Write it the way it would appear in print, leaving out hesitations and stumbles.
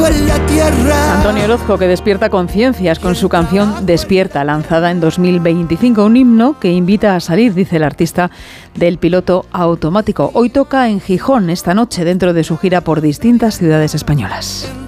Antonio Orozco, que despierta conciencias con su canción Despierta, lanzada en 2025, un himno que invita a salir, dice el artista, del piloto automático. Hoy toca en Gijón, esta noche, dentro de su gira por distintas ciudades españolas.